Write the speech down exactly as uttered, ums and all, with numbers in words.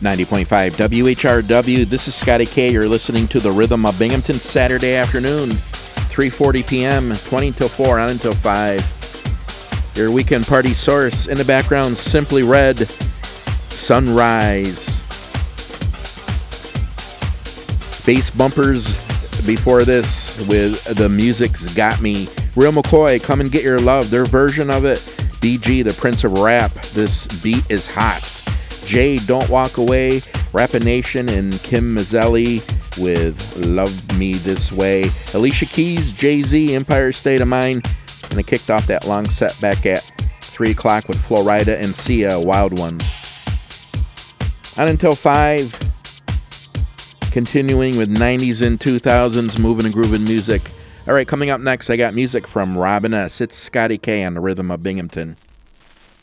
ninety point five W H R W. This is Scotty K. You're listening to the Rhythm of Binghamton, Saturday afternoon, three forty p.m., twenty till four, on until five. Your weekend party source. In the background, Simply Red, Sunrise. Bass bumpers before this with The Music's Got Me. Real McCoy, Come and Get Your Love, their version of it. B G, the Prince of Rap, This Beat is Hot. Jay, Don't Walk Away, Rappin' Nation, and Kim Mazzelli with Love Me This Way. Alicia Keys, Jay-Z, Empire State of Mind. And I kicked off that long set back at three o'clock with Florida and Sia, Wild Ones. On until five, continuing with nineties and two thousands, moving and grooving music. All right, coming up next, I got music from Robin S. It's Scotty K on the Rhythm of Binghamton.